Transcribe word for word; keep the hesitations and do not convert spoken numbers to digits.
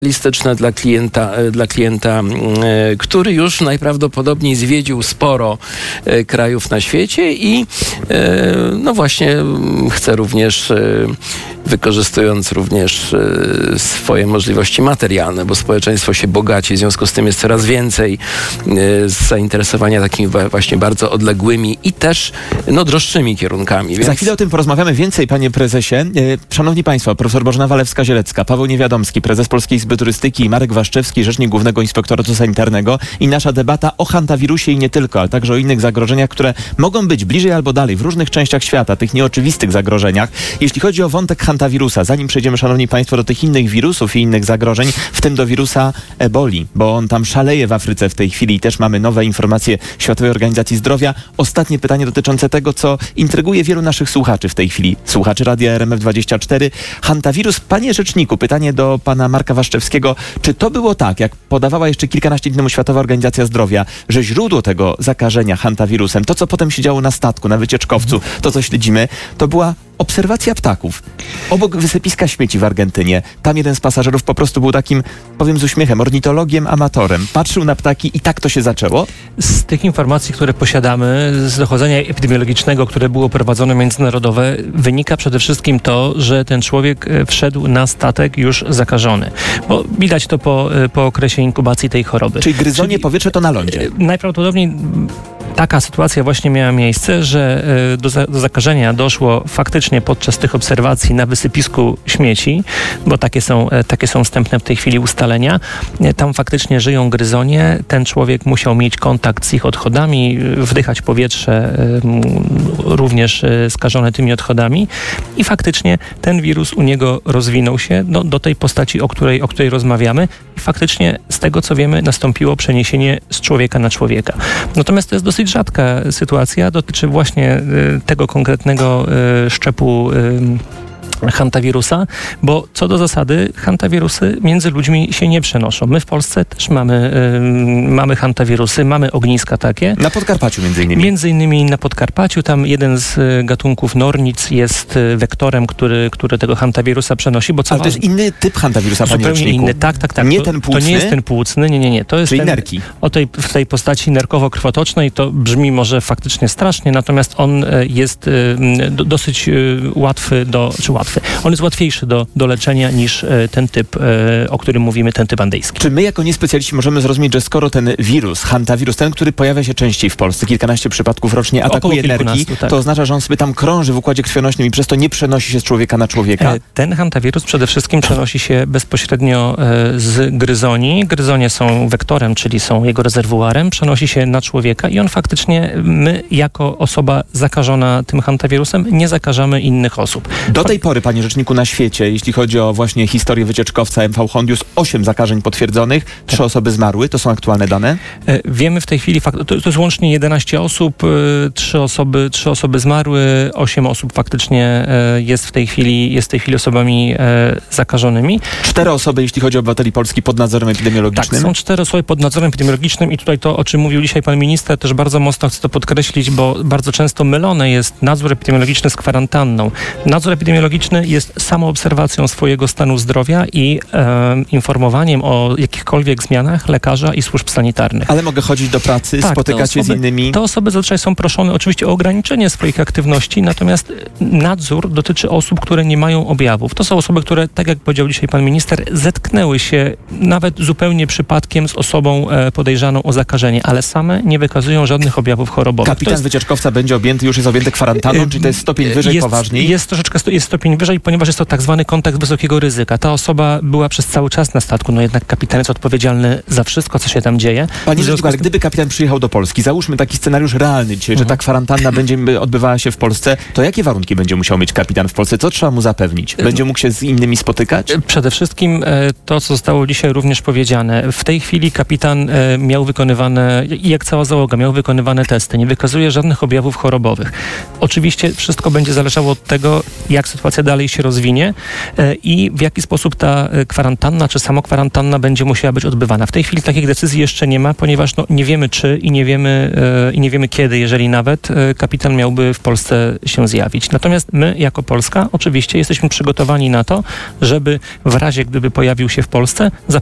listyczne dla klienta, dla klienta, który już najprawdopodobniej zwiedził sporo krajów na świecie i no właśnie chce również, wykorzystując również swoje możliwości materialne, bo społeczeństwo się bogaci, w związku z tym jest coraz więcej zainteresowania takimi właśnie bardzo odległymi i też no, droższymi kierunkami. Więc... Za chwilę o tym porozmawiamy więcej, panie prezesie. Szanowni państwo, profesor Bożena Walewska-Zielecka, Paweł Niewiadomski, prezes Polskiej Izby Turystyki, Marek Waszczewski, rzecznik Głównego Inspektoratu Sanitarnego i nasza debata o hantawirusie i nie tylko, ale także o innych zagrożeniach, które mogą być bliżej albo dalej w różnych częściach świata, tych nieoczywistych zagrożeniach. Jeśli chodzi o wątek hantawirusa, zanim przejdziemy, szanowni państwo, do tych innych wirusów i innych zagrożeń, w tym do wirusa eboli, bo on tam szaleje w Afryce w tej chwili i też mamy nowe informacje Światowej Organizacji Zdrowia. Ostatnie pytanie dotyczące tego, co intryguje wielu naszych słuchaczy w tej chwili, słuchaczy Radia R M F dwadzieścia cztery. Hantawirus, panie rzeczniku, pytanie do pana Marka Waszczewskiego. Czy to było tak, jak podawała jeszcze kilkanaście dni temu Światowa Organizacja Zdrowia, że źródło tego zakażenia hantawirusem, to co potem się działo na statku, na wycieczkowcu, to co śledzimy, to była obserwacja ptaków obok wysypiska śmieci w Argentynie. Tam jeden z pasażerów po prostu był takim, powiem z uśmiechem, ornitologiem, amatorem. Patrzył na ptaki i tak to się zaczęło? Z tych informacji, które posiadamy, z dochodzenia epidemiologicznego, które było prowadzone międzynarodowe, wynika przede wszystkim to, że ten człowiek wszedł na statek już zakażony. Bo widać to po, po okresie inkubacji tej choroby. Czyli gryzonie Czyli, powietrze to na lądzie? Najprawdopodobniej taka sytuacja właśnie miała miejsce, że do, za, do zakażenia doszło faktycznie podczas tych obserwacji na wysypisku śmieci, bo takie są, takie są wstępne w tej chwili ustalenia. Tam faktycznie żyją gryzonie. Ten człowiek musiał mieć kontakt z ich odchodami, wdychać powietrze również skażone tymi odchodami i faktycznie ten wirus u niego rozwinął się no, do tej postaci, o której, o której rozmawiamy i faktycznie z tego, co wiemy, nastąpiło przeniesienie z człowieka na człowieka. Natomiast to jest dosyć rzadka sytuacja, dotyczy właśnie y, tego konkretnego y, szczepu y, hantawirusa, bo co do zasady hantawirusy między ludźmi się nie przenoszą. My w Polsce też mamy, y, mamy hantawirusy, mamy ogniska takie. Na Podkarpaciu między innymi. Między innymi na Podkarpaciu. Tam jeden z gatunków nornic jest wektorem, który, który tego hantawirusa przenosi. Bo co Ale to jest inny typ hantawirusa, panie Zupełnie rzeczniku. inny, tak, tak, tak. Nie to, ten płucny? To nie jest ten płucny, nie, nie, nie. To jest Czyli ten, nerki. O tej, w tej postaci nerkowo-krwotocznej to brzmi może faktycznie strasznie, natomiast on jest y, do, dosyć y, łatwy do, czy łatwy. On jest łatwiejszy do, do leczenia niż ten typ, o którym mówimy, ten typ andyjski. Czy my jako niespecjaliści możemy zrozumieć, że skoro ten wirus, hantawirus, ten, który pojawia się częściej w Polsce, kilkanaście przypadków rocznie, atakuje nerki, tak. To oznacza, że on sobie tam krąży w układzie krwionośnym i przez to nie przenosi się z człowieka na człowieka? Ten hantawirus przede wszystkim przenosi się bezpośrednio z gryzoni. Gryzonie są wektorem, czyli są jego rezerwuarem, przenosi się na człowieka i on faktycznie, my jako osoba zakażona tym hantawirusem nie zakażamy innych osób. Do tej pory, panie rzeczniku, na świecie, jeśli chodzi o właśnie historię wycieczkowca M V Hondius, osiem zakażeń potwierdzonych, trzy tak. osoby zmarły. To są aktualne dane? E, wiemy w tej chwili, fakt, to, to jest łącznie jedenaście osób, trzy osoby, trzy osoby zmarły, osiem osób faktycznie e, jest w tej chwili, jest w tej chwili osobami e, zakażonymi. Cztery osoby, jeśli chodzi o obywateli Polski, pod nadzorem epidemiologicznym? Tak, są cztery osoby pod nadzorem epidemiologicznym i tutaj to, o czym mówił dzisiaj pan minister, też bardzo mocno chcę to podkreślić, bo bardzo często mylone jest nadzór epidemiologiczny z kwarantanną. Nadzór epidemiologiczny jest samo obserwacją swojego stanu zdrowia i e, informowaniem o jakichkolwiek zmianach lekarza i służb sanitarnych. Ale mogę chodzić do pracy, tak, spotykać się z innymi? Te osoby zazwyczaj są proszone oczywiście o ograniczenie swoich aktywności, natomiast nadzór dotyczy osób, które nie mają objawów. To są osoby, które, tak jak powiedział dzisiaj pan minister, zetknęły się nawet zupełnie przypadkiem z osobą e, podejrzaną o zakażenie, ale same nie wykazują żadnych objawów chorobowych. Kapitan jest, wycieczkowca będzie objęty, już jest objęty kwarantanną, e, czy to jest stopień wyżej, jest, poważniej? Jest troszeczkę jest stopień wyżej, ponieważ jest to tak zwany kontakt wysokiego ryzyka. Ta osoba była przez cały czas na statku, no jednak kapitan jest odpowiedzialny za wszystko, co się tam dzieje. Panie rzeczniku, ale gdyby kapitan przyjechał do Polski, załóżmy taki scenariusz realny dzisiaj, mhm. że ta kwarantanna będzie odbywała się w Polsce, to jakie warunki będzie musiał mieć kapitan w Polsce? Co trzeba mu zapewnić? Będzie mógł się z innymi spotykać? Przede wszystkim to, co zostało dzisiaj również powiedziane. W tej chwili kapitan miał wykonywane, jak cała załoga, miał wykonywane testy. Nie wykazuje żadnych objawów chorobowych. Oczywiście wszystko będzie zależało od tego, jak sytuacja sytuacja dalej się rozwinie i w jaki sposób ta kwarantanna czy samokwarantanna będzie musiała być odbywana. W tej chwili takich decyzji jeszcze nie ma, ponieważ no, nie wiemy czy i nie wiemy, i nie wiemy kiedy, jeżeli nawet kapitan miałby w Polsce się zjawić. Natomiast my jako Polska oczywiście jesteśmy przygotowani na to, żeby w razie gdyby pojawił się w Polsce